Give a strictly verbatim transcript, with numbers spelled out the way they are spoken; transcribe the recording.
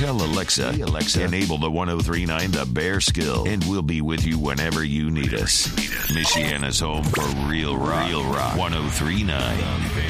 Tell Alexa, hey Alexa, enable the one oh three point nine The Bear skill, and we'll be with you whenever you need us. Michiana's home for real rock. Real rock. one oh three point nine